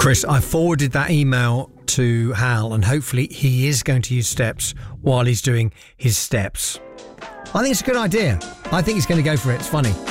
Chris, I forwarded that email to Hal, and hopefully he is going to use steps while he's doing his steps. I think it's a good idea. I think he's going to go for it. It's funny.